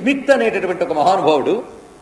Smith అనేటటువంటి ఒక మహానుభావుడు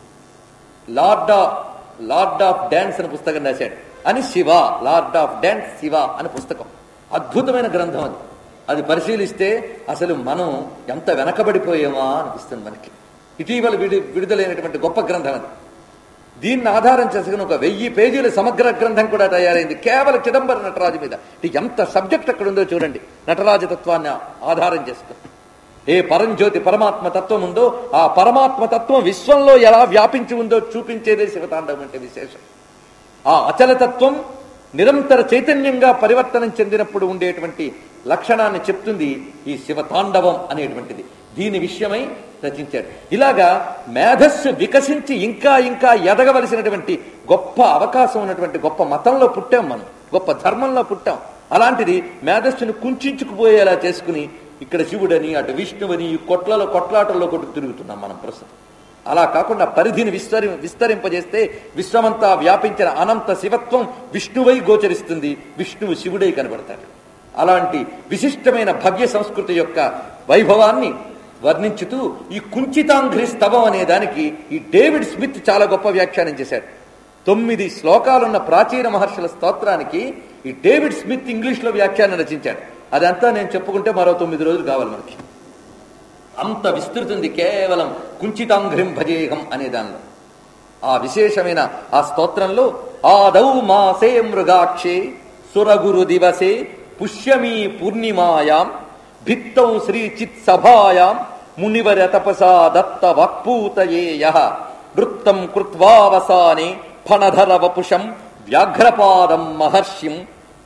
లార్డ్ ఆఫ్ డాన్స్ అనే పుస్తకం రాశాడు. అని Shiva, lord of dance Shiva అనే పుస్తకం. అద్భుతమైన గ్రంథం అది. అది పరిశీలిస్తే అసలు మనం ఎంత వెనకబడిపోయామా అనిపిస్తుంది మనకి. ఇటీవల విడుదలైనటువంటి గొప్ప గ్రంథం అది. దీన్ని ఆధారం చేసుకుని ఒక 1000 పేజీల సమగ్ర గ్రంథం కూడా తయారైంది కేవలం చిదంబర నటరాజు మీద. ఎంత సబ్జెక్ట్ అక్కడ ఉందో చూడండి. నటరాజతత్వాన్ని ఆధారం చేసుకుని ఏ పరంజ్యోతి పరమాత్మ తత్వం ఉందో ఆ పరమాత్మ తత్వం విశ్వంలో ఎలా వ్యాపించి ఉందో చూపించేదే శివతాండవం అంటే విశేషం. ఆ అచలతత్వం నిరంతర చైతన్యంగా పరివర్తనం చెందినప్పుడు ఉండేటువంటి లక్షణాన్ని చెప్తుంది ఈ శివతాండవం అనేటువంటిది. దీని విషయమై రచించాడు. ఇలాగా మేధస్సు వికసించి ఇంకా ఇంకా ఎదగవలసినటువంటి గొప్ప అవకాశం ఉన్నటువంటి గొప్ప మతంలో పుట్టాం మనం, గొప్ప ధర్మంలో పుట్టాం. అలాంటిది మేధస్సును కుంచుకుపోయేలా చేసుకుని ఇక్కడ శివుడని అటు విష్ణువని ఈ కొట్లాటల్లో కొట్టు తిరుగుతున్నాం మనం ప్రస్తుతం. అలా కాకుండా పరిధిని విస్తరింపజేస్తే విశ్వమంతా వ్యాపించిన అనంత శివత్వం విష్ణువై గోచరిస్తుంది, విష్ణువు శివుడై కనబడతాడు. అలాంటి విశిష్టమైన భవ్య సంస్కృతి యొక్క వైభవాన్ని వర్ణించుతూ ఈ కుంచితాంఘ్రి స్తవం అనే దానికి ఈ డేవిడ్ స్మిత్ చాలా గొప్ప వ్యాఖ్యానం చేశాడు. 9 శ్లోకాలున్న ప్రాచీన మహర్షుల స్తోత్రానికి ఈ డేవిడ్ స్మిత్ ఇంగ్లీష్లో వ్యాఖ్యానం రచించాడు. అదంతా నేను చెప్పుకుంటే మరో 9 రోజులు కావాలి మనకి. అంత విస్తృతుంది కేవలం కుంచితాంఘ్రిం భజేహం అనే దానిలో. ఆ విశేషమైన ఆ స్తోత్రంలో ఆదౌ మాసే మృగాక్షే సురగురు దివసే పుష్యమీ పూర్ణిమాయాం భిత్తౌ శ్రీ చిత్ సభాయాం మునివర తపసా దత్త వక్పూతయేయ వృత్తం కృత్వావసానే ఫణధర వపుషం వ్యాఘ్రపాదం మహర్షిం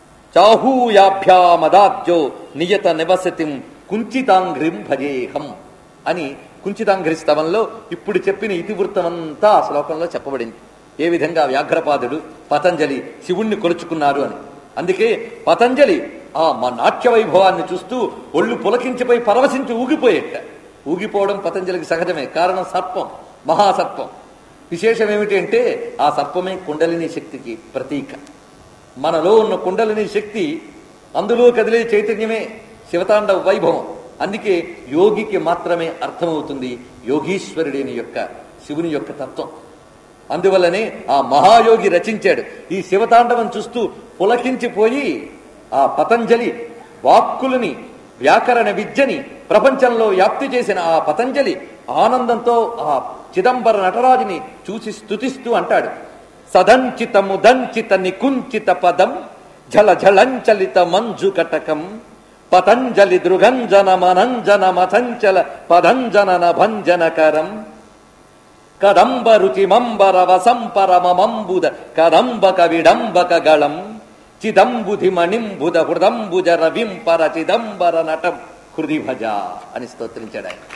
చాహూయాభ్యామదాజ్యో నియత నివసతిం కుంచితాంఘ్రిం భజేహం అని కుంచితాంఘ్రి స్తవంలో ఇప్పుడు చెప్పిన ఇతివృత్తమంతా ఆ శ్లోకంలో చెప్పబడింది. ఏ విధంగా వ్యాఘ్రపాదుడు పతంజలి శివుణ్ణి కొలుచుకున్నారు అని. అందుకే పతంజలి ఆ మా నాట్య వైభవాన్ని చూస్తూ ఒళ్ళు పులకించిపోయి పరవశించి ఊగిపోవడం పతంజలికి సహజమే. కారణం సర్పం, మహాసర్పం. విశేషం ఏమిటి అంటే ఆ సర్పమే కుండలిని శక్తికి ప్రతీక. మనలో ఉన్న కుండలిని శక్తి అందులో కదిలే చైతన్యమే శివతాండవ వైభవం. అందుకే యోగికి మాత్రమే అర్థమవుతుంది యోగీశ్వరుడిని యొక్క శివుని యొక్క తత్వం. అందువల్లనే ఆ మహాయోగి రచించాడు. ఈ శివతాండవం చూస్తూ పులకించిపోయి ఆ పతంజలి వాక్కులని వ్యాకరణ విద్యని ప్రపంచంలో వ్యాప్తి చేసిన ఆ పతంజలి ఆనందంతో ఆ చిదంబర నటరాజుని చూసి స్తుతిస్తూ అంటాడు, సదంచితముదంచిత నికుంచిత పదం ఝల ఝలంచలిత మంజు కటకం పతంజలి దృగంజన మనంజన మథంచల పదంజనన భంజనకరం కదంబ రుచిమంబర వసంపరమంబుద కదంబక విడంబక గళం చిదంబుధి మణింబుద హృదంబుజ రవింపర చిదంబర నటం హృది భజ అని స్తోత్రించాడు ఆయన.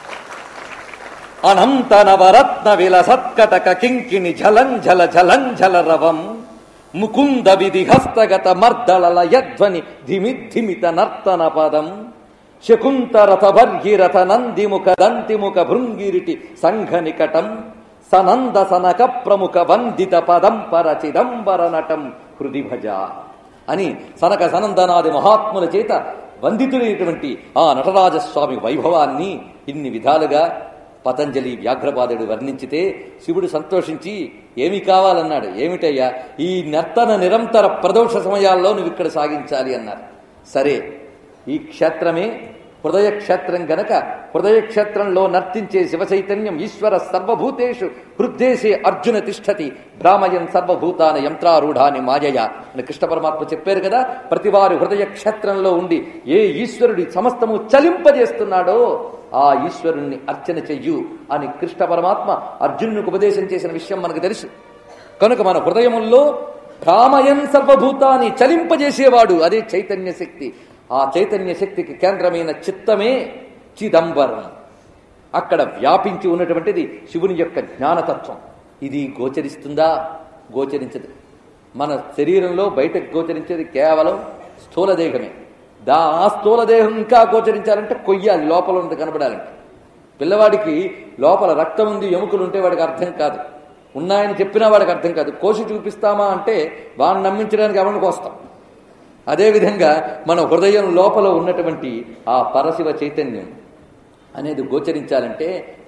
అనంత నవరత్న విలసత్కటక కింకిణి ఝలంఝల ఝలంఝల రవం ముకుంద విధి హస్తగత మర్దళల యధ్వని ధిమిద్ధిమిత నర్తన పదం శకుంతరథ భర్గిరథ నందిముఖ దంతిముఖ భృంగిరిటి సంఘ నికటం సనంద సనక ప్రముఖ వందిత పదంపర చిదంబర నటం హృది భజ అని సనక సనందనాది మహాత్ముల చేత వందితులైనటువంటి ఆ నటరాజస్వామి వైభవాన్ని ఇన్ని విధాలుగా పతంజలి వ్యాఘ్రపాదుడు వర్ణించితే శివుడు సంతోషించి ఏమి కావాలన్నాడు. ఏమిటయ్యా, ఈ నర్తన నిరంతర ప్రదోష సమయాల్లో నువ్వు ఇక్కడ సాగించాలి అన్నారు. సరే, ఈ క్షేత్రమే హృదయ క్షేత్రం గనక హృదయ క్షేత్రంలో నర్తించే శివ చైతన్యం ఈశ్వర సర్వభూతేషు హృద్దేశే అర్జున తిష్టతి భ్రామయన్ సర్వభూతాన యంత్రారూఢాని మాయయ అని కృష్ణ పరమాత్మ చెప్పారు కదా. ప్రతివారి హృదయ క్షేత్రంలో ఉండి ఏ ఈశ్వరుడి సమస్తము చలింపజేస్తున్నాడో ఆ ఈశ్వరుణ్ణి అర్చన చెయ్యు అని కృష్ణ పరమాత్మ అర్జునునికి ఉపదేశం చేసిన విషయం మనకు తెలుసు. కనుక మన హృదయముల్లో భ్రామయన్ సర్వభూతాన్ని చలింపజేసేవాడు అదే చైతన్య శక్తి. ఆ చైతన్య శక్తికి కేంద్రమైన చిత్తమే చిదంబరం. అక్కడ వ్యాపించి ఉన్నటువంటిది శివుని యొక్క జ్ఞానతత్వం. ఇది గోచరిస్తుందా? గోచరించదు. మన శరీరంలో బయటకు గోచరించేది కేవలం స్థూల దేహమే. ఆ స్థూల దేహం ఇంకా గోచరించాలంటే కొయ్యాలి, లోపల ఉంది కనబడాలంటే. పిల్లవాడికి లోపల రక్తం ఉంది, ఎముకలు ఉంటే వాడికి అర్థం కాదు. ఉన్నాయని చెప్పినా వాడికి అర్థం కాదు. కోసి చూపిస్తామా అంటే వాడిని నమ్మించడానికి ఎవరికి వస్తాం. అదేవిధంగా మన హృదయం లోపల ఉన్నటువంటి ఆ పరశివ చైతన్యం అనేది గోచరించాలంటే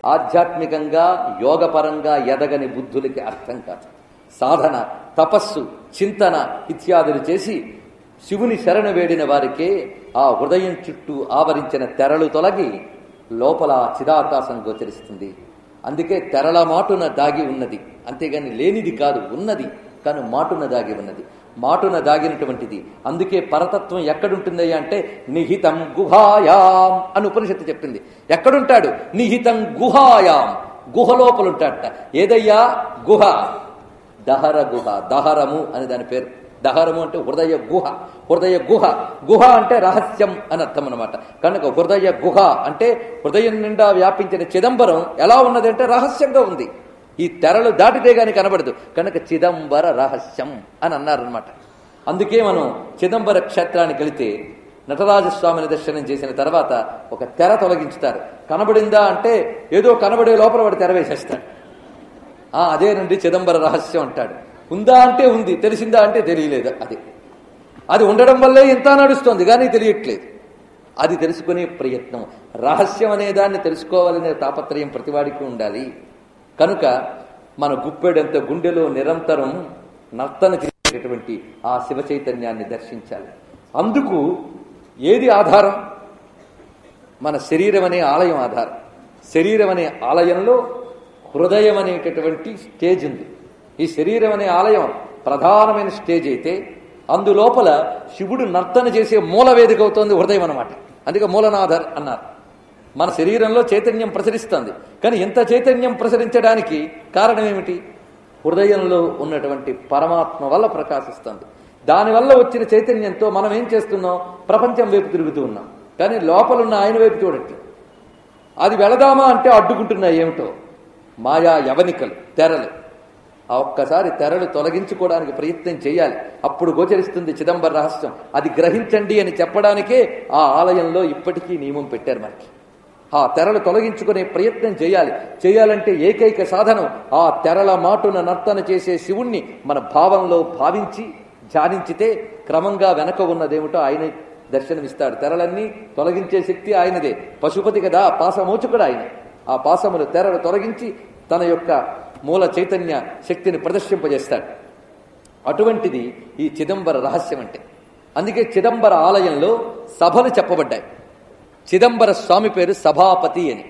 ఆధ్యాత్మికంగా యోగపరంగా ఎదగని బుద్ధులకి అర్థం కాదు. సాధన, తపస్సు, చింతన ఇత్యాదులు చేసి శివుని శరణు వేడిన వారికే ఆ హృదయం చుట్టూ ఆవరించిన తెరలు తొలగి లోపల చిదాకాశం గోచరిస్తుంది. అందుకే తెరల మాటున దాగి ఉన్నది, అంతేగాని లేనిది కాదు, ఉన్నది కానీ మాటున దాగి ఉన్నది, మాటున దాగినటువంటిది. అందుకే పరతత్వం ఎక్కడుంటుందయ్యా అంటే నిహితం గుహాయాం అని ఉపనిషత్తు చెప్పింది. ఎక్కడుంటాడు? నిహితం గుహాయాం, గుహ లోపలుంటాడట. ఏదయ్యా గుహ? దహర గుహ, దహరము అని దాని పేరు. దహరము అంటే హృదయ గుహ, హృదయ గుహ. గుహ అంటే రహస్యం అని అర్థం అన్నమాట. కనుక హృదయ గుహ అంటే హృదయం నిండా వ్యాపించిన చిదంబరం ఎలా ఉన్నది అంటే రహస్యంగా ఉంది. ఈ తెరలు దాటితే గాని కనబడదు. కనుక చిదంబర రహస్యం అని అన్నారనమాట. అందుకే మనం చిదంబర క్షేత్రానికి వెళితే నటరాజస్వామిని దర్శనం చేసిన తర్వాత ఒక తెర తొలగించుతారు. కనబడిందా అంటే ఏదో కనబడే లోపల వాడు తెర వేసేస్తాడు. అదేనండి చిదంబర రహస్యం అంటాడు. ఉందా అంటే ఉంది, తెలిసిందా అంటే తెలియలేదు. అది ఉండడం వల్లే ఇంత నడుస్తోంది కానీ తెలియట్లేదు. అది తెలుసుకునే ప్రయత్నం, రహస్యం అనే దాన్ని తెలుసుకోవాలనే తాపత్రయం ప్రతివాడికి ఉండాలి. కనుక మన గుప్పెడంత గుండెలో నిరంతరం నర్తన చేసేటటువంటి ఆ శివ చైతన్యాన్ని దర్శించాలి. అందుకు ఏది ఆధారం? మన శరీరం అనే ఆలయం ఆధారం. శరీరం అనే ఆలయంలో హృదయం అనేటటువంటి స్టేజ్ ఉంది. ఈ శరీరం అనే ఆలయం ప్రధానమైన స్టేజ్ అయితే అందులోపల శివుడు నర్తన చేసే మూల వేదిక అవుతోంది హృదయం అన్నమాట. అందుకే మూలనాథర్ అన్నారు. మన శరీరంలో చైతన్యం ప్రసరిస్తుంది, కానీ ఎంత చైతన్యం ప్రసరించడానికి కారణం ఏమిటి? హృదయంలో ఉన్నటువంటి పరమాత్మ వల్ల ప్రకాశిస్తుంది. దానివల్ల వచ్చిన చైతన్యంతో మనం ఏం చేస్తున్నాం? ప్రపంచం వైపు తిరుగుతూ ఉన్నాం, కానీ లోపలున్న ఆయన వైపు చూడట్లేదు. అది వెళదామా అంటే అడ్డుకుంటున్నాయి ఏమిటో మాయా యవనికలు, తెరలు. ఆ ఒక్కసారి తెరలు తొలగించుకోవడానికి ప్రయత్నం చేయాలి. అప్పుడు గోచరిస్తుంది చిదంబర రహస్యం. అది గ్రహించండి అని చెప్పడానికే ఆ ఆలయంలో ఇప్పటికీ నియమం పెట్టారు మనకి. ఆ తెరలు తొలగించుకునే ప్రయత్నం చేయాలి. చేయాలంటే ఏకైక సాధనం ఆ తెరల మాటున నర్తన చేసే శివుణ్ణి మన భావంలో భావించి ధ్యానించితే క్రమంగా వెనక ఉన్నదేమిటో ఆయన దర్శనమిస్తాడు. తెరలన్నీ తొలగించే శక్తి ఆయనదే. పశుపతి కదా, పాసమోచుకుడు ఆయన. ఆ పాసములు తెరలు తొలగించి తన యొక్క మూల చైతన్య శక్తిని ప్రదర్శింపజేస్తాడు. అటువంటిది ఈ చిదంబర రహస్యం అంటే. అందుకే చిదంబర ఆలయంలో సభలు చెప్పబడ్డాయి. చిదంబర స్వామి పేరు సభాపతి అని.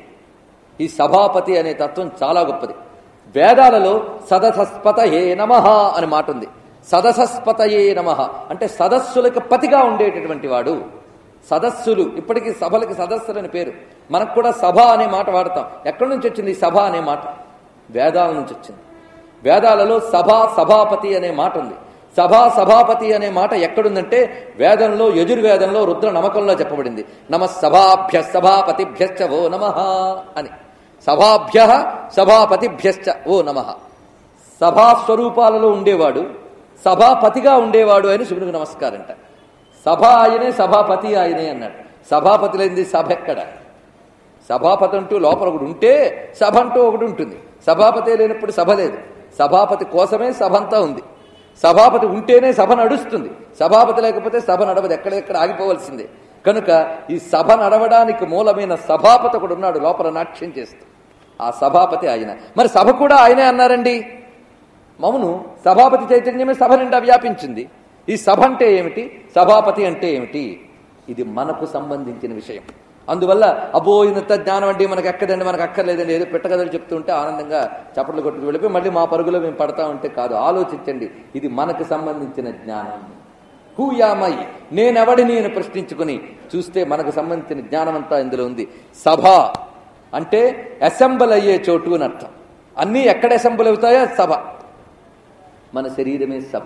ఈ సభాపతి అనే తత్వం చాలా గొప్పది. వేదాలలో సదసస్పతయే నమః అని మాట ఉంది. సదసస్పతయే నమః అంటే సదస్సులకు పతిగా ఉండేటటువంటి వాడు. సదస్సులు, ఇప్పటికీ సభలకి సదస్సులని పేరు. మనకు కూడా సభ అనే మాట వాడతాం. ఎక్కడి నుంచి వచ్చింది ఈ సభ అనే మాట? వేదాల నుంచి వచ్చింది. వేదాలలో సభ, సభాపతి అనే మాట ఉంది. సభా, సభాపతి అనే మాట ఎక్కడుందంటే వేదంలో, యజుర్వేదంలో రుద్ర నమకంలో చెప్పబడింది. నమ సభాభ్య సభాపతిభ్యశ్చ ఓ నమః అని. సభాభ్య సభాపతిభ్యశ్చ ఓ నమః. సభాస్వరూపాలలో ఉండేవాడు, సభాపతిగా ఉండేవాడు అని శివునికి నమస్కారం అంట. సభ ఆయనే, సభాపతి ఆయనే అన్నాడు. సభాపతి లేనిది సభ ఎక్కడ? సభాపతి అంటూ లోపల ఒకటి ఉంటే సభ అంటూ ఒకటి ఉంటుంది. సభాపతి లేనప్పుడు సభ లేదు. సభాపతి కోసమే సభ అంతా ఉంది. సభాపతి ఉంటేనే సభ నడుస్తుంది. సభాపతి లేకపోతే సభ నడవదు, ఎక్కడెక్కడ ఆగిపోవలసిందే. కనుక ఈ సభ నడవడానికి మూలమైన సభాపతి ఒకడు ఉన్నాడు లోపల నాట్యం చేస్తూ. ఆ సభాపతి ఆయన. మరి సభ కూడా ఆయనే అన్నారండి. మౌను సభాపతి చైతన్యమే సభ నిండా వ్యాపించింది. ఈ సభ అంటే ఏమిటి? సభాపతి అంటే ఏమిటి? ఇది మనకు సంబంధించిన విషయం. అందువల్ల అబ్బో ఇంత జ్ఞానం అంటే మనకు ఎక్కదండి, మనకు అక్కర్లేదండి, ఏదో పెట్టగదలు చెప్తూ ఉంటే ఆనందంగా చప్పట్లు కొట్టుకు వెళ్ళిపోయి మళ్ళీ మా పరుగులో మేము పడతా ఉంటే కాదు. ఆలోచించండి, ఇది మనకు సంబంధించిన జ్ఞానం. హూ యామై, నేనెవడిని అని ప్రశ్నించుకుని చూస్తే మనకు సంబంధించిన జ్ఞానం అంతా ఇందులో ఉంది. సభ అంటే అసెంబుల్ అయ్యే చోటు అని అర్థం. అన్నీ ఎక్కడ అసెంబుల్ అవుతాయో సభ. మన శరీరమే సభ.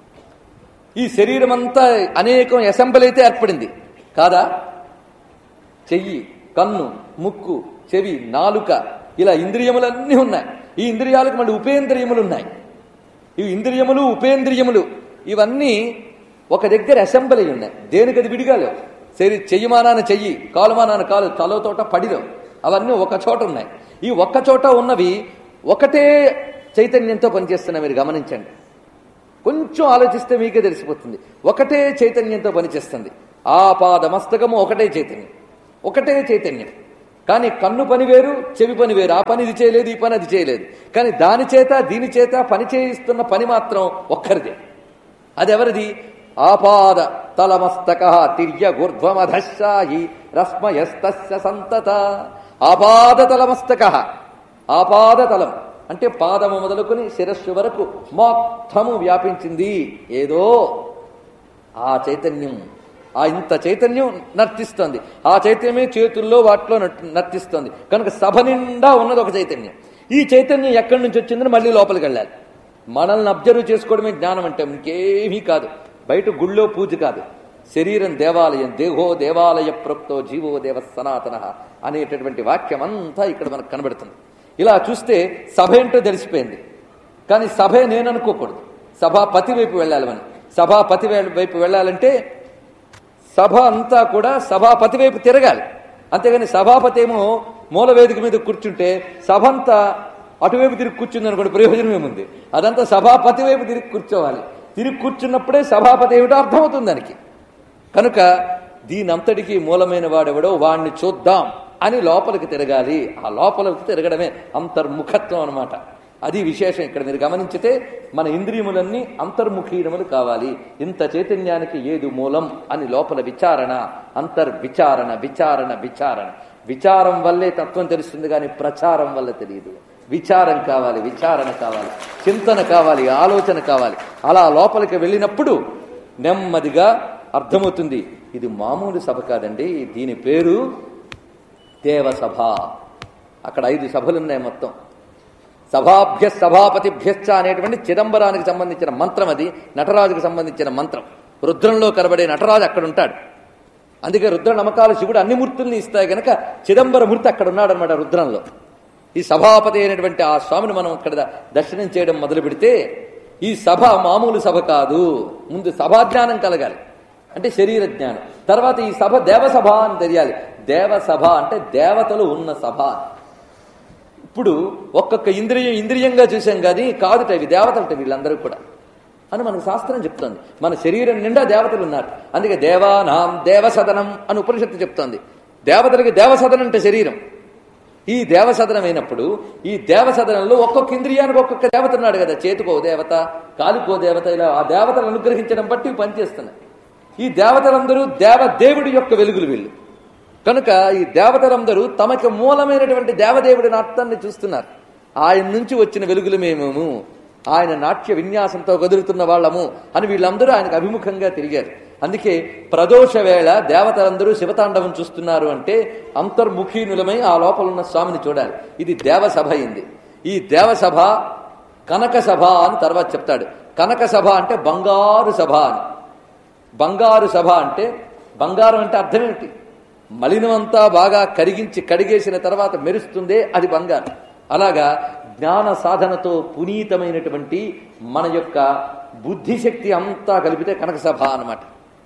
ఈ శరీరం అంతా అనేకం అసెంబుల్ అయితే ఏర్పడింది కాదా? చెయ్యి, కన్ను, ముక్కు, చెవి, నాలుక, ఇలా ఇంద్రియములన్నీ ఉన్నాయి. ఈ ఇంద్రియాలకు మళ్ళీ ఉపేంద్రియములు ఉన్నాయి. ఈ ఇంద్రియములు, ఉపేంద్రియములు ఇవన్నీ ఒక దగ్గర అసెంబుల్ అయి ఉన్నాయి. దేనికది విడిగా లేవు. చెయ్యమానాన చెయ్యి, కాలుమానాన కాలు, తలతోట పడిలో, అవన్నీ ఒక చోట ఉన్నాయి. ఈ ఒక్క చోట ఉన్నవి ఒకటే చైతన్యంతో పనిచేస్తున్నాయి. మీరు గమనించండి, కొంచెం ఆలోచిస్తే మీకే తెలిసిపోతుంది. ఒకటే చైతన్యంతో పనిచేస్తుంది. ఆపాద మస్తకము ఒకటే చైతన్యం, ఒకటే చైతన్యం. కానీ కన్ను పని వేరు, చెవి పని వేరు. ఆ పని ఇది చేయలేదు, ఈ పని అది చేయలేదు. కానీ దాని చేత దీని చేత పని చేయిస్తున్న పని మాత్రం ఒక్కరిదే. అది ఎవరిది? ఆపాద తలమస్తక తిర్య గుర్ధ్వమధశాయి రస్మయస్తస్య సంతత. ఆపాద తలమస్తక, ఆపాద తలం అంటే పాదము మొదలుకొని శిరస్సు వరకు మొత్తము వ్యాపించింది ఏదో ఆ చైతన్యం. ఆ ఇంత చైతన్యం నర్తిస్తోంది. ఆ చైతన్యమే చేతుల్లో వాటిలో నర్తిస్తోంది. కనుక సభ నిండా ఉన్నది ఒక చైతన్యం. ఈ చైతన్యం ఎక్కడి నుంచి వచ్చిందని మళ్ళీ లోపలికి వెళ్ళాలి. మనల్ని అబ్జర్వ్ చేసుకోవడమే జ్ఞానం అంటే, ఇంకేమీ కాదు. బయట గుళ్ళో పూజ కాదు. శరీరం దేవాలయం, దేహో దేవాలయ ప్రోక్తో జీవో దేవ సనాతన అనేటటువంటి వాక్యం అంతా ఇక్కడ మనకు కనబడుతుంది. ఇలా చూస్తే సభ ఏంటో తెలిసిపోయింది. కానీ సభే నేను అనుకోకూడదు, సభాపతి వైపు వెళ్ళాలి. మనం సభాపతి వైపు వెళ్ళాలంటే సభ అంతా కూడా సభాపతి వైపు తిరగాలి. అంతేగాని సభాపతి ఏమో మూల వేదిక మీద కూర్చుంటే సభ అంతా అటువైపు తిరిగి కూర్చుంది అనుకోండి, ప్రయోజనం ఏముంది? అదంతా సభాపతి వైపు తిరిగి కూర్చోవాలి. తిరిగి కూర్చున్నప్పుడే సభాపతి ఏమిటో అర్థమవుతుంది దానికి. కనుక దీనంతటికీ మూలమైన వాడెవడో వాణ్ణి చూద్దాం అని లోపలికి తిరగాలి. ఆ లోపలికి తిరగడమే అంతర్ముఖత్వం అన్నమాట. అది విశేషం. ఇక్కడ మీరు గమనించితే మన ఇంద్రియములన్నీ అంతర్ముఖీనములు కావాలి. ఇంత చైతన్యానికి ఏది మూలం అని లోపల విచారణ, అంతర్విచారణ, విచారణ విచారణ. విచారం వల్లే తత్వం తెలుస్తుంది, కానీ ప్రచారం వల్ల తెలియదు. విచారం కావాలి, విచారణ కావాలి, చింతన కావాలి, ఆలోచన కావాలి. అలా లోపలికి వెళ్ళినప్పుడు నెమ్మదిగా అర్థమవుతుంది, ఇది మామూలు సభ కాదండి, దీని పేరు దేవసభ. అక్కడ 5 సభలున్నాయి మొత్తం. సభాభ్య సభాపతిభ్యశ్చ అనేటువంటి చిదంబరానికి సంబంధించిన మంత్రం. అది నటరాజుకు సంబంధించిన మంత్రం. రుద్రంలో కనబడే నటరాజు అక్కడ ఉంటాడు. అందుకే రుద్ర నమ్మకాలు శివుడు అన్ని మూర్తుల్ని ఇస్తాయి కనుక చిదంబర మూర్తి అక్కడ ఉన్నాడనమాట రుద్రంలో. ఈ సభాపతి అయినటువంటి ఆ స్వామిని మనం ఇక్కడ దర్శనం చేయడం మొదలు పెడితే ఈ సభ మామూలు సభ కాదు. ముందు సభాజ్ఞానం కలగాలి, అంటే శరీర జ్ఞానం. తర్వాత ఈ సభ దేవసభ అని తెలియాలి. దేవసభ అంటే దేవతలు ఉన్న సభ. ఇప్పుడు ఒక్కొక్క ఇంద్రియంగా చూసాం కానీ కాదుట, ఇవి దేవతలట వీళ్ళందరూ కూడా అని మనకు శాస్త్రం చెప్తోంది. మన శరీరం నిండా దేవతలు ఉన్నారు. అందుకే దేవానాం దేవసదనం అని ఉపనిషత్తు చెప్తోంది. దేవతలకి దేవసదనం అంటే శరీరం. ఈ దేవసదనం అయినప్పుడు ఈ దేవసదనంలో ఒక్కొక్క ఇంద్రియానికి ఒక్కొక్క దేవత ఉన్నాడు కదా. చేతికో దేవత, కాలుకో దేవత, ఇలా ఆ దేవతలు అనుగ్రహించడం బట్టి పనిచేస్తున్నాయి. ఈ దేవతలందరూ దేవదేవుడి యొక్క వెలుగులు వీళ్ళు. కనుక ఈ దేవతలందరూ తమకి మూలమైనటువంటి దేవదేవుడి నాట్యాన్ని చూస్తున్నారు. ఆయన నుంచి వచ్చిన వెలుగులు మేమేము, ఆయన నాట్య విన్యాసంతో కదులుతున్న వాళ్ళము అని వీళ్ళందరూ ఆయనకు అభిముఖంగా తిరిగారు. అందుకే ప్రదోష వేళ దేవతలందరూ శివతాండవం చూస్తున్నారు అంటే అంతర్ముఖీనులమై ఆ లోపల ఉన్న స్వామిని చూడాలి. ఇది దేవసభ అయింది. ఈ దేవసభ కనక సభ అని తర్వాత చెప్తాడు. కనక సభ అంటే బంగారు సభ అని. బంగారు సభ అంటే బంగారం అంటే అర్థం ఏమిటి? మలినమంతా బాగా కరిగించి కడిగేసిన తర్వాత మెరుస్తుందే అది బంగారం. అలాగా జ్ఞాన సాధనతో పునీతమైనటువంటి మన యొక్క బుద్ధిశక్తి అంతా కలిపితే కనక సభ అన్నమాట.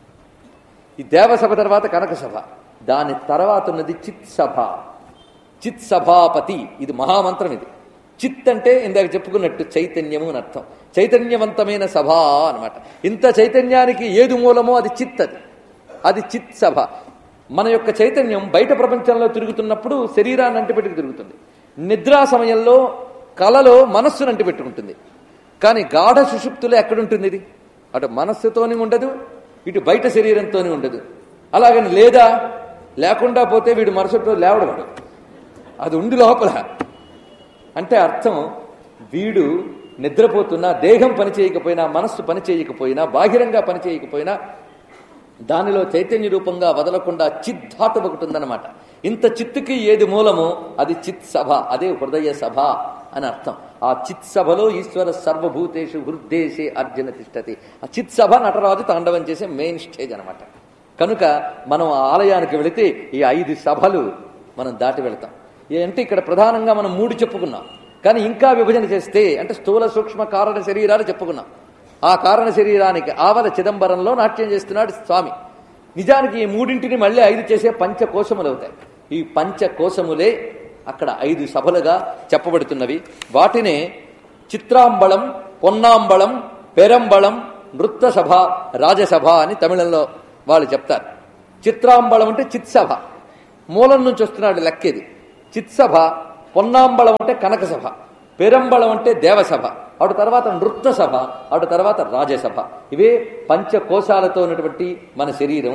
ఈ దేవసభ తర్వాత కనక సభ, దాని తర్వాత ఉన్నది చిత్ సభ. చిత్ సభాపతి, ఇది మహామంత్రం. ఇది చిత్ అంటే ఇందాక చెప్పుకున్నట్టు చైతన్యము అని అర్థం. చైతన్యవంతమైన సభ అన్నమాట. ఇంత చైతన్యానికి ఏది మూలమో అది చిత్. అది చిత్ సభ. మన యొక్క చైతన్యం బయట ప్రపంచంలో తిరుగుతున్నప్పుడు శరీరాన్ని అంటిపెట్టుకు తిరుగుతుంది. నిద్రా సమయంలో కలలో మనస్సును అంటిపెట్టుకుంటుంది. కానీ గాఢ సుషుప్తులో ఎక్కడుంటుంది ఇది? అటు మనస్సుతోని ఉండదు, ఇటు బయట శరీరంతోని ఉండదు. అలాగని లేదా లేకుండా పోతే వీడు మరుసటి లేవడవాడు, అది ఉండి లోపల. అంటే అర్థం వీడు నిద్రపోతున్నా, దేహం పని చేయకపోయినా, మనస్సు పని చేయకపోయినా, బాహిరంగా పని చేయకపోయినా దానిలో చైతన్య రూపంగా వదలకుండా చిద్ధాతు ఒకటి ఉందన్నమాట. ఇంత చిత్తుకి ఏది మూలమో అది చిత్ సభ, అదే హృదయ సభ అని అర్థం. ఆ చిత్ సభలో ఈశ్వర సర్వభూతేషు హృద్దేశే అర్జున తిష్టతి. ఆ చిత్ సభ నటరాజు తాండవం చేసే మెయిన్ స్టేజ్ అనమాట. కనుక మనం ఆ ఆలయానికి వెళితే ఈ 5 సభలు మనం దాటి వెళతాం. అంటే ఇక్కడ ప్రధానంగా మనం 3 చెప్పుకున్నాం. కానీ ఇంకా విభజన చేస్తే అంటే స్థూల సూక్ష్మ కారణ శరీరాలు చెప్పుకున్నాం. ఆ కారణ శరీరానికి ఆవల చిదంబరంలో నాట్యం చేస్తున్నాడు స్వామి. నిజానికి ఈ 3ంటిని మళ్ళీ 5 చేసే పంచకోశములు అవుతాయి. ఈ పంచకోశములే అక్కడ 5 సభలుగా చెప్పబడుతున్నవి. వాటినే చిత్రాంబళం, పొన్నాంబళం, పెరంబళం, నృత్యసభ, రాజసభ అని తమిళంలో వాళ్ళు చెప్తారు. చిత్రాంబళం అంటే చిత్సభ, మూలం నుంచి వస్తున్నాడు లెక్కేది. చిత్సభ, పొన్నాంబళం అంటే కనక సభ, పెరంబళం అంటే దేవసభ, అటు తర్వాత నృత్య సభ, అటు తర్వాత రాజసభ. ఇవే పంచకోశాలతో ఉన్నటువంటి మన శరీరం.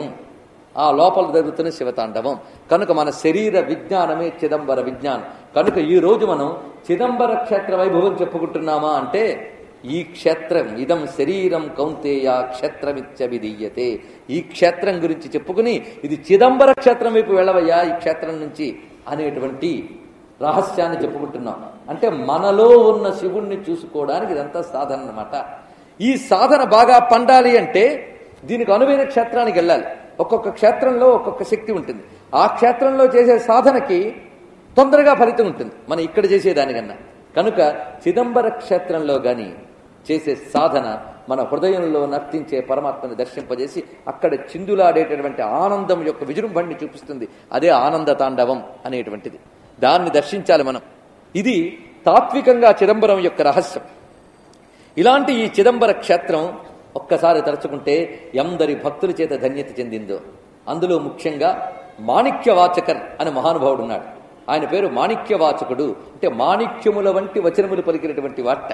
ఆ లోపల జరుగుతున్న శివతాండవం. కనుక మన శరీర విజ్ఞానమే చిదంబర విజ్ఞానం. కనుక ఈ రోజు మనం చిదంబర క్షేత్ర వైభవం చెప్పుకుంటున్నామా అంటే, ఈ క్షేత్రం ఇదం శరీరం కౌంతేయ క్షేత్రమిత్యభిధీయతే. ఈ క్షేత్రం గురించి చెప్పుకుని ఇది చిదంబర క్షేత్రం వైపు వెళ్ళవయ్యా ఈ క్షేత్రం నుంచి అనేటువంటి రహస్యాన్ని చెప్పుకుంటున్నాం. అంటే మనలో ఉన్న శివుణ్ణి చూసుకోవడానికి ఇదంతా సాధన అన్నమాట. ఈ సాధన బాగా పండాలి అంటే దీనికి అనువైన క్షేత్రానికి వెళ్ళాలి. ఒక్కొక్క క్షేత్రంలో ఒక్కొక్క శక్తి ఉంటుంది. ఆ క్షేత్రంలో చేసే సాధనకి తొందరగా ఫలితం ఉంటుంది మనం ఇక్కడ చేసేదానికన్నా. కనుక చిదంబర క్షేత్రంలో గాని చేసే సాధన మన హృదయంలో నర్తించే పరమాత్మని దర్శింపజేసి అక్కడ చిందులాడేటటువంటి ఆనందం యొక్క విజృంభణని చూపిస్తుంది. అదే ఆనంద తాండవం అనేటువంటిది. దాన్ని దర్శించాలి మనం. ఇది తాత్వికంగా చిదంబరం యొక్క రహస్యం. ఇలాంటి ఈ చిదంబర క్షేత్రం ఒక్కసారి తలుచుకుంటే ఎందరి భక్తుల చేత ధన్యత చెందిందో. అందులో ముఖ్యంగా మాణిక్యవాచకర్ అనే మహానుభావుడు ఉన్నాడు. ఆయన పేరు మాణిక్యవాచకుడు. అంటే మాణిక్యముల వంటి వచనములు పలికినటువంటి వార్త.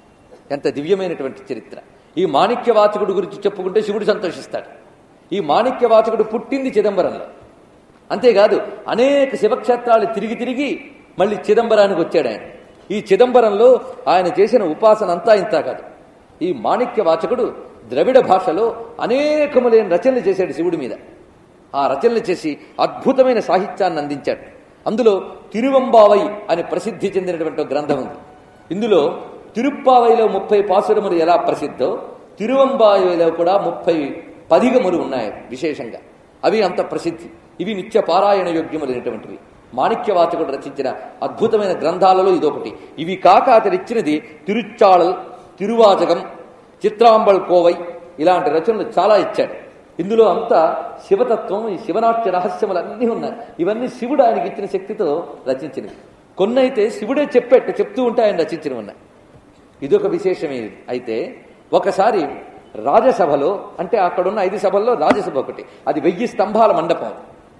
ఎంత దివ్యమైనటువంటి చరిత్ర. ఈ మాణిక్యవాచకుడు గురించి చెప్పుకుంటే శివుడు సంతోషిస్తాడు. ఈ మాణిక్యవాచకుడు పుట్టింది చిదంబరంలో. అంతేకాదు అనేక శివక్షేత్రాలు తిరిగి తిరిగి మళ్ళీ చిదంబరానికి వచ్చాడు ఆయన. ఈ చిదంబరంలో ఆయన చేసిన ఉపాసన అంతా ఇంత కాదు. ఈ మాణిక్యవాచకుడు ద్రవిడ భాషలో అనేకములైన రచనలు చేశాడు శివుడి మీద. ఆ రచనలు చేసి అద్భుతమైన సాహిత్యాన్ని అందించాడు. అందులో తిరువంబావై అని ప్రసిద్ధి చెందినటువంటి గ్రంథం ఉంది. ఇందులో తిరుప్పావైలో 30 పాసురములు ఎలా ప్రసిద్ధో తిరువంబావైలో కూడా 30 పదిగములు ఉన్నాయి విశేషంగా. అవి అంత ప్రసిద్ధి. ఇవి నిత్య పారాయణ యోగ్యములైనటువంటివి. మాణిక్యవాచకుడు రచించిన అద్భుతమైన గ్రంథాలలో ఇదొకటి. ఇవి కాక అతడు ఇచ్చినది తిరుచాళల్, తిరువాచకం, చిత్రాంబల్ కోవై ఇలాంటి రచనలు చాలా ఇచ్చాడు. ఇందులో అంతా శివతత్వం, ఈ శివనాట్య రహస్యములన్నీ ఉన్నాయి. ఇవన్నీ శివుడు ఆయనకి ఇచ్చిన శక్తితో రచించినవి. కొన్ని అయితే శివుడే చెప్తూ ఉంటే ఆయన రచించినవి ఉన్నాయి. ఇదొక విశేషమే. అయితే ఒకసారి రాజసభలో, అంటే అక్కడున్న 5 సభల్లో రాజసభ ఒకటి, అది 1000 స్తంభాల మండపం.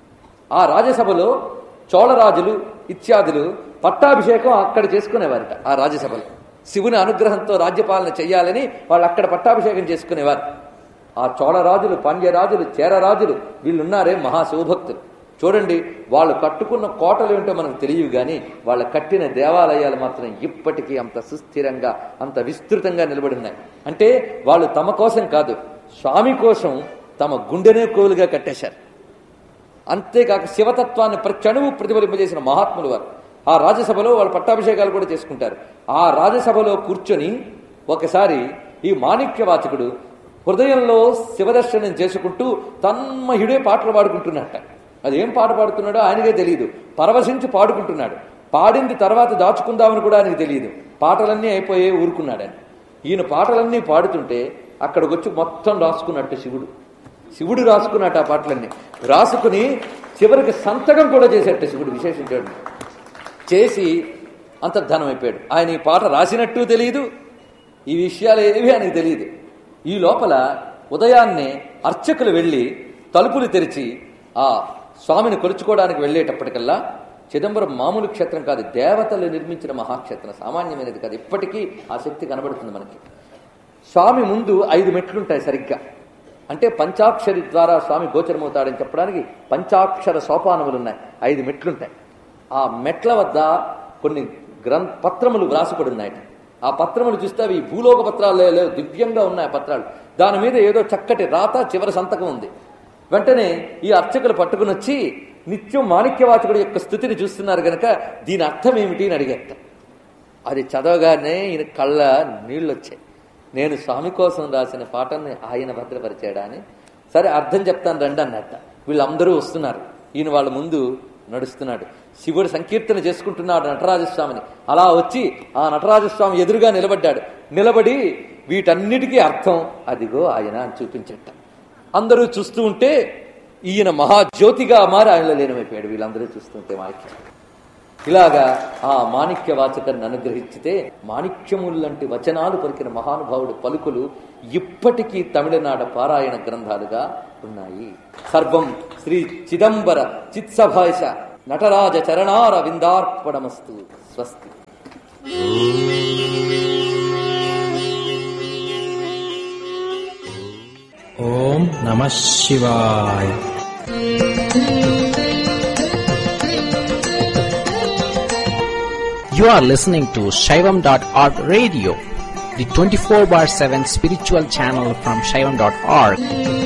ఆ రాజసభలో చోళరాజులు ఇత్యాదులు పట్టాభిషేకం అక్కడ చేసుకునేవారట. ఆ రాజసభలో శివుని అనుగ్రహంతో రాజ్యపాలన చెయ్యాలని వాళ్ళు అక్కడ పట్టాభిషేకం చేసుకునేవారు. ఆ చోళరాజులు, పాండ్యరాజులు, చేరరాజులు వీళ్ళున్నారే మహాశివభక్తులు. చూడండి, వాళ్ళు కట్టుకున్న కోటలు ఏంటో మనకు తెలియవు, కానీ వాళ్ళ కట్టిన దేవాలయాలు మాత్రం ఇప్పటికీ అంత సుస్థిరంగా, అంత విస్తృతంగా నిలబడి ఉన్నాయి. అంటే వాళ్ళు తమ కోసం కాదు, స్వామి కోసం తమ గుండెనే కోలుగా కట్టేశారు. అంతేకాక శివతత్వాన్ని ప్రచణువు ప్రతిఫలింపజేసిన మహాత్ములు వారు. ఆ రాజ్యసభలో వాళ్ళు పట్టాభిషేకాలు కూడా చేసుకుంటారు. ఆ రాజ్యసభలో కూర్చొని ఒకసారి ఈ మాణిక్యవాచకుడు హృదయంలో శివదర్శనం చేసుకుంటూ తన్మయుడే పాటలు పాడుకుంటున్నట్ట. అదేం పాట పాడుతున్నాడో ఆయనకే తెలియదు. పరవశించి పాడుకుంటున్నాడు. పాడింది తర్వాత దాచుకుందామని కూడా ఆయనకు తెలియదు. పాటలన్నీ అయిపోయే ఊరుకున్నాడని. ఈయన పాటలన్నీ పాడుతుంటే అక్కడికి వచ్చి మొత్తం రాసుకున్నట్టు శివుడు రాసుకున్నట్టు. ఆ పాటలన్నీ రాసుకుని చివరికి సంతకం కూడా చేసేట శివుడు. విశేషించాడు. చేసి అంతర్ధానం అయిపోయాడు. ఆయన ఈ పాట రాసినట్టు తెలియదు, ఈ విషయాలు ఏవి ఆయనకు తెలియదు. ఈ లోపల ఉదయాన్నే అర్చకులు వెళ్ళి తలుపులు తెరిచి ఆ స్వామిని కొలుచుకోవడానికి వెళ్ళేటప్పటికల్లా, చిదంబరం మామూలు క్షేత్రం కాదు, దేవతలు నిర్మించిన మహాక్షేత్రం, సామాన్యమైనది కాదు. ఇప్పటికీ ఆ శక్తి కనబడుతుంది మనకి. స్వామి ముందు 5 మెట్లుంటాయి సరిగ్గా. అంటే పంచాక్షరి ద్వారా స్వామి గోచరమవుతాడని చెప్పడానికి పంచాక్షర సోపానములున్నాయి. 5 మెట్లుంటాయి. ఆ మెట్ల వద్ద కొన్ని పత్రములు వ్రాసిపడి ఉన్నాయట. ఆ పత్రములు చూస్తే అవి భూలోక పత్రాలు లేవు, దివ్యంగా ఉన్నాయి పత్రాలు. దాని మీద ఏదో చక్కటి రాత, చివరి సంతకం ఉంది. వెంటనే ఈ అర్చకులు పట్టుకుని వచ్చి నిత్యం మాణిక్యవాచకుడి యొక్క స్థుతిని చూస్తున్నారు గనక దీని అర్థం ఏమిటి అని అడిగేట. అది చదవగానే ఈయన కళ్ళ నీళ్ళు వచ్చాయి. నేను స్వామి కోసం రాసిన పాటని ఆయన భద్రపరిచాడా అని. సరే అర్థం చెప్తాను రండి అన్నట్ట. వీళ్ళందరూ వస్తున్నారు. ఈయన వాళ్ళ ముందు నడుస్తున్నాడు. శివుడు సంకీర్తన చేసుకుంటున్నాడు నటరాజస్వామిని. అలా వచ్చి ఆ నటరాజస్వామి ఎదురుగా నిలబడ్డాడు. నిలబడి వీటన్నిటికీ అర్థం అదిగో ఆయన అని చూపించట. అందరూ చూస్తూ ఉంటే ఈయన మహాజ్యోతిగా మారి ఆయనలో లీనమైపోయాడు. వీళ్ళందరూ చూస్తుంటే మాణిక్యం. ఇలాగా ఆ మాణిక్య వాచకాన్ని అనుగ్రహించితే మాణిక్యములంటి వచనాలు పలికిన మహానుభావుడు పలుకులు ఇప్పటికీ తమిళనాడు పారాయణ గ్రంథాలుగా ఉన్నాయి. సర్వం శ్రీ చిదంబర చిత్సభాష నటరాజ చరణార విందార్పణమస్తు. స్వస్తి. ఓం నమః శివాయ. You are listening to Shaivam.org radio, the 24/7 spiritual channel from Shaivam.org.